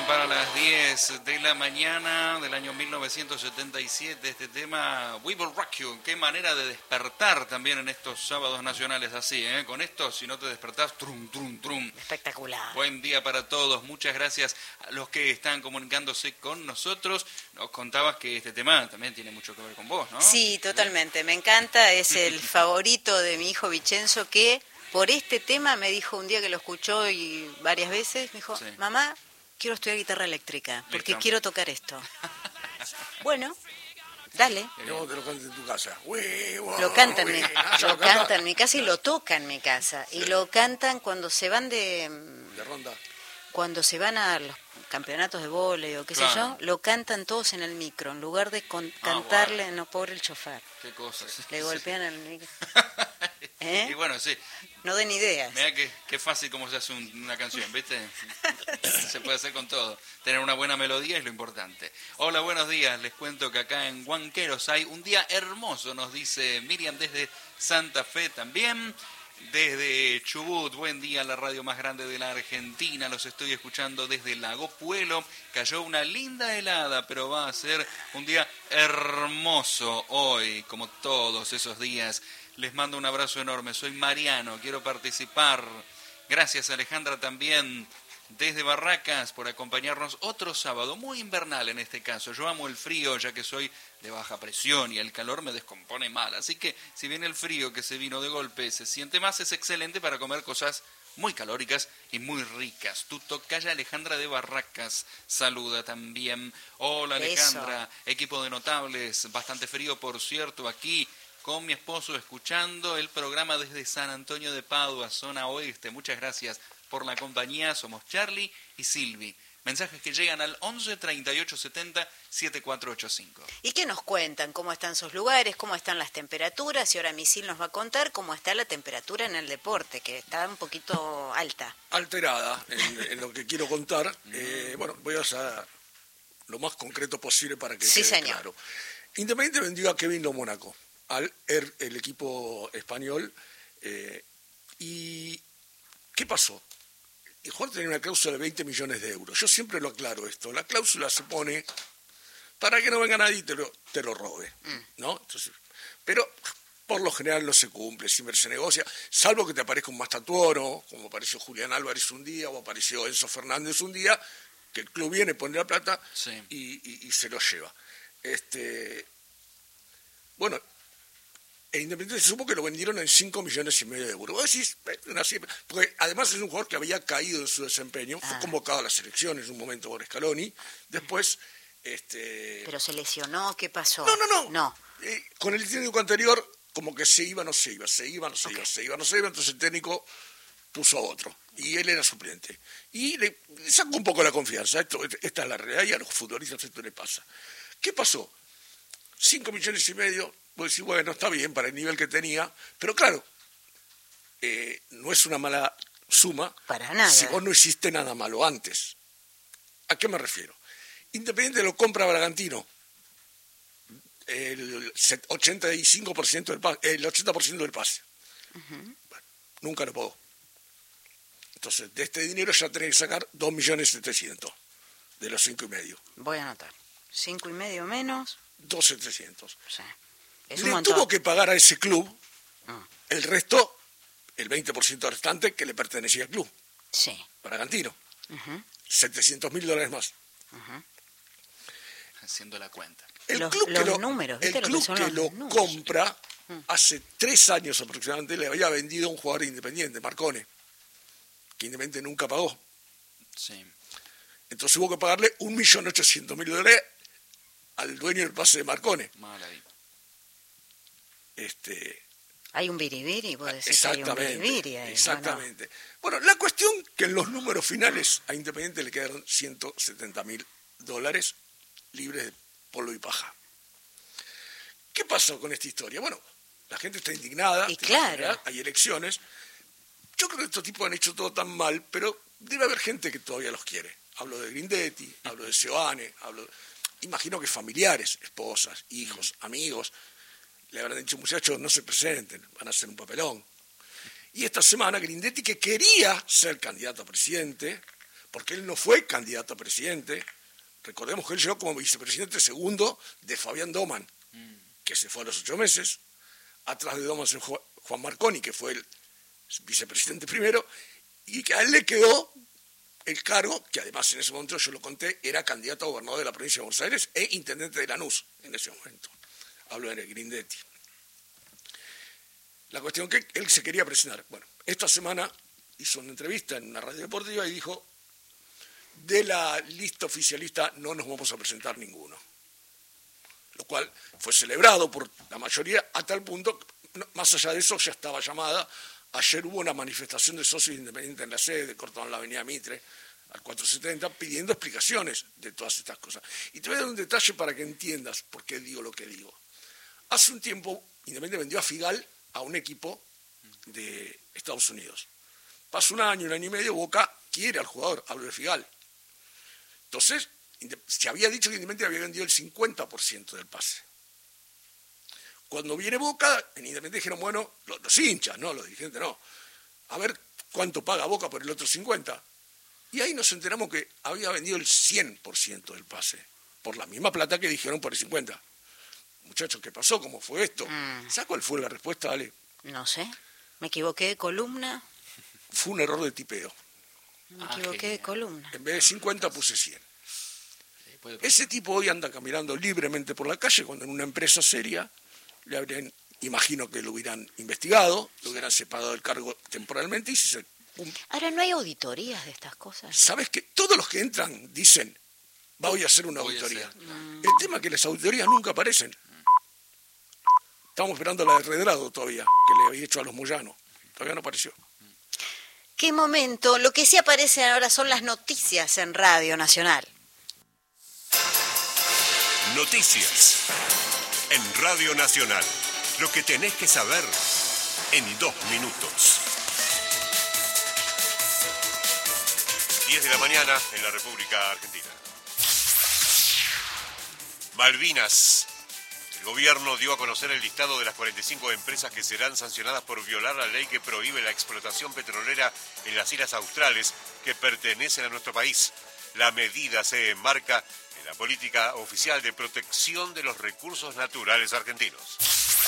para las 10 de la mañana del año 1977, este tema We Will Rock You. Qué manera de despertar también en estos sábados nacionales así, ¿eh? Con esto, si no te despertás, trum, trum, trum. Espectacular. Buen día para todos, muchas gracias a los que están comunicándose con nosotros. Nos contabas que este tema también tiene mucho que ver con vos, ¿no? Sí, totalmente, me encanta, es el favorito de mi hijo Vicenzo, que por este tema me dijo un día que lo escuchó y varias veces, me dijo, Sí. mamá, quiero estudiar guitarra eléctrica, porque Listo. quiero tocar esto. Bueno, dale. No, te lo cantas en tu casa. Lo canta en lo canta en mi casa y lo toca en mi casa. Sí. Y lo cantan cuando se van de ronda. cuando se van a los campeonatos de vóley o qué sé Claro. yo, lo cantan todos en el micro, en lugar de cantarle, no, pobre el chofer. Qué cosas. Le golpean el micro. Y ¿Eh? bueno, sí, No den ideas. mirá qué fácil como se hace una canción, ¿viste? Se puede hacer con todo. Tener una buena melodía es lo importante. Hola, buenos días. Les cuento que acá en Huanqueros hay un día hermoso, nos dice Miriam desde Santa Fe también. Desde Chubut, buen día, la radio más grande de la Argentina. Los estoy escuchando desde Lago Puelo. Cayó una linda helada, pero va a ser un día hermoso hoy, como todos esos días. Les mando un abrazo enorme. Soy Mariano, quiero participar. Gracias, Alejandra, también desde Barracas por acompañarnos otro sábado, muy invernal en este caso. Yo amo el frío, ya que soy de baja presión y el calor me descompone mal. Así que si bien el frío que se vino de golpe se siente más, es excelente para comer cosas muy calóricas y muy ricas. Tu tocaya Alejandra de Barracas saluda también. Hola Alejandra, equipo de notables, bastante frío por cierto aquí, con mi esposo escuchando el programa desde San Antonio de Padua, zona oeste. Muchas gracias por la compañía. Somos Charlie y Silvi. Mensajes que llegan al 11 38 70 7485. ¿Y qué nos cuentan? ¿Cómo están sus lugares? ¿Cómo están las temperaturas? Y ahora Misil nos va a contar cómo está la temperatura en el deporte, que está un poquito alta. Alterada en lo que quiero contar. Bueno, voy a hacer lo más concreto posible para que Sí, quede señor. claro. Independiente vendió a Kevin Lo Mónaco, el equipo español. ¿Y qué pasó? El jugador tenía una cláusula de 20 millones de euros. Yo siempre lo aclaro esto. La cláusula se pone para que no venga nadie y te lo robe, ¿no? Entonces, pero por lo general no se cumple, siempre se negocia, salvo que te aparezca un Mastatuoro, como apareció Julián Álvarez un día, o apareció Enzo Fernández un día, que el club viene, pone la plata Sí. y se lo lleva. Bueno, el Independiente se supo que lo vendieron en 5 millones y medio de euros. Vos decís, una cifra, porque además es un jugador que había caído en su desempeño, fue convocado a la selección en un momento por Scaloni, después... ¿Pero se lesionó? ¿Qué pasó? No. Con el técnico anterior, como que se iba, no se iba, entonces el técnico puso a otro, y él era suplente. Y le sacó un poco la confianza, esta es la realidad, y a los futbolistas esto le pasa. ¿Qué pasó? 5 millones y medio, vos decís, bueno, está bien para el nivel que tenía, pero claro, no es una mala suma Para nada. si vos no hiciste nada malo antes. ¿A qué me refiero? Independiente lo compra Bragantino, el 85% del pase, el 80% del pase. Bueno, nunca lo pagó. Entonces, de este dinero ya tenés que sacar 2.700.000 de los 5,5. Voy a anotar. 5,5 menos. 12.300. Sí. Es un Le montón. tuvo que pagar a ese club el resto, el 20% restante que le pertenecía al club, Sí. Bragantino. $700.000 más. Haciendo la cuenta. El Los club números, ¿viste el lo que club son que los lo números? compra hace 3 años aproximadamente le había vendido a un jugador independiente, Marcone, que Independiente nunca pagó. Sí. Entonces hubo que pagarle $1.800.000 al dueño del pase de Marcone. Mal ahí. Hay un biribiri, vos decís que hay un biribiri ahí. Exactamente. Bueno, la cuestión que en los números finales a Independiente le quedaron $170.000 libres de polvo y paja. ¿Qué pasó con esta historia? Bueno, la gente está indignada, Y claro. hay elecciones. Yo creo que estos tipos han hecho todo tan mal, pero debe haber gente que todavía los quiere. Hablo de Grindetti, hablo de Seoane, imagino que familiares, esposas, hijos, amigos, le habrán dicho, muchachos, no se presenten, van a hacer un papelón. Y esta semana Grindetti, que quería ser candidato a presidente, porque él no fue candidato a presidente. Recordemos que él llegó como vicepresidente segundo de Fabián Doman, que se fue a los 8 meses. Atrás de Doman se fue Juan Marconi, que fue el vicepresidente primero, y que a él le quedó el cargo, que además en ese momento, yo lo conté, era candidato a gobernador de la provincia de Buenos Aires e intendente de Lanús en ese momento. Hablo de Grindetti. La cuestión que él se quería presentar. Bueno, esta semana hizo una entrevista en una radio deportiva y dijo: de la lista oficialista no nos vamos a presentar ninguno. Lo cual fue celebrado por la mayoría a tal punto, más allá de eso ya estaba llamada. Ayer hubo una manifestación de socios independientes en la sede, cortaron la avenida Mitre al 470, pidiendo explicaciones de todas estas cosas. Y te voy a dar un detalle para que entiendas por qué digo lo que digo. Hace un tiempo, Independiente vendió a Figal a un equipo de Estados Unidos. Pasa un año y medio, Boca quiere al jugador, hablo de Figal. Entonces, se había dicho que Independiente había vendido el 50% del pase. Cuando viene Boca, en Independiente dijeron, bueno, los hinchas, no, los dirigentes no. A ver cuánto paga Boca por el otro 50%. Y ahí nos enteramos que había vendido el 100% del pase, por la misma plata que dijeron por el 50%. Muchachos, ¿qué pasó? ¿Cómo fue esto? ¿Sabes cuál fue la respuesta, Ale? No sé. ¿Me equivoqué de columna? Fue un error de tipeo. Me equivoqué de columna. En vez de 50 puse 100. Ese tipo hoy anda caminando libremente por la calle cuando en una empresa seria le habrían, imagino que lo hubieran investigado, lo hubieran separado del cargo temporalmente y si se... Ahora, ¿no hay auditorías de estas cosas? ¿Sabes qué? Todos los que entran dicen, voy a hacer una auditoría. El tema es que las auditorías nunca aparecen. Estamos esperando la de Redrado todavía, que le había hecho a los Moyano. Todavía no apareció. ¿Qué momento? Lo que sí aparece ahora son las noticias en Radio Nacional. Noticias en Radio Nacional. Lo que tenés que saber en 2 minutos. 10 de la mañana en la República Argentina. Malvinas. El gobierno dio a conocer el listado de las 45 empresas que serán sancionadas por violar la ley que prohíbe la explotación petrolera en las islas australes que pertenecen a nuestro país. La medida se enmarca en la política oficial de protección de los recursos naturales argentinos.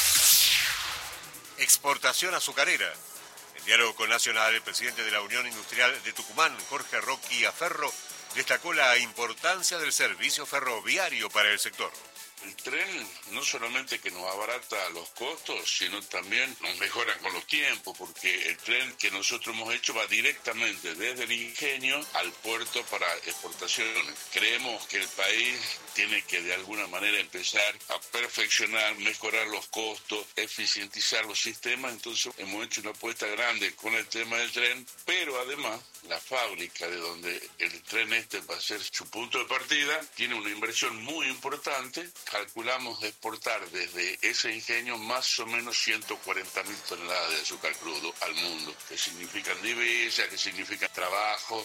Exportación azucarera. En diálogo con Nacional, el presidente de la Unión Industrial de Tucumán, Jorge Rocky Aferro, destacó la importancia del servicio ferroviario para el sector. El tren no solamente que nos abarata los costos, sino también nos mejora con los tiempos, porque el tren que nosotros hemos hecho va directamente desde el ingenio al puerto para exportaciones. Creemos que el país tiene que de alguna manera empezar a perfeccionar, mejorar los costos, eficientizar los sistemas, entonces hemos hecho una apuesta grande con el tema del tren, pero además la fábrica de donde el tren va a ser su punto de partida tiene una inversión muy importante. Calculamos exportar desde ese ingenio más o menos 140.000 toneladas de azúcar crudo al mundo, que significan divisas, que significan trabajo.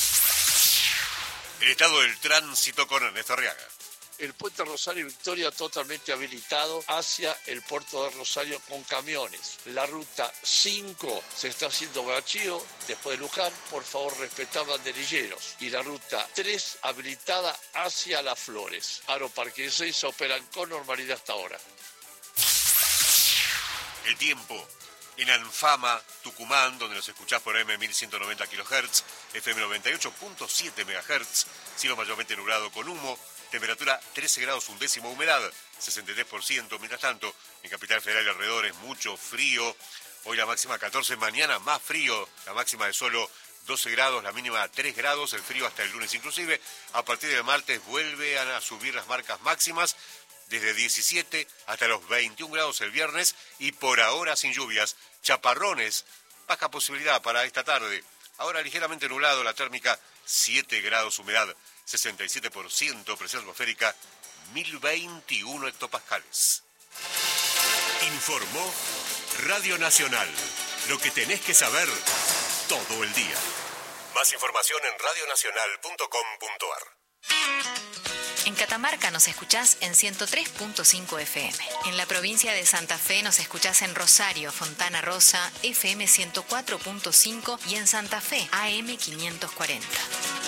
El estado del tránsito con Ernesto Arriaga. El puente Rosario Victoria totalmente habilitado hacia el puerto de Rosario con camiones. La ruta 5 se está haciendo bachío después de Luján, por favor respetar banderilleros. Y la ruta 3 habilitada hacia Las Flores. Aeroparque 6 operan con normalidad hasta ahora. El tiempo. En Anfama, Tucumán, donde nos escuchás por AM 1190 kHz, FM 98.7 MHz, cielo mayormente nublado con humo, temperatura 13 grados 1/10, humedad 63%. Mientras tanto, en Capital Federal y alrededores, mucho frío. Hoy la máxima 14, mañana más frío, la máxima de solo 12 grados, la mínima 3 grados, el frío hasta el lunes inclusive. A partir del martes vuelven a subir las marcas máximas, desde 17 hasta los 21 grados el viernes y por ahora sin lluvias, chaparrones, baja posibilidad para esta tarde. Ahora ligeramente nublado, la térmica 7 grados, humedad 67%, presión atmosférica 1021 hectopascales. Informó Radio Nacional. Lo que tenés que saber todo el día. Más información en radionacional.com.ar. En Catamarca nos escuchás en 103.5 FM. En la provincia de Santa Fe nos escuchás en Rosario, Fontana Rosa, FM 104.5 y en Santa Fe, AM 540.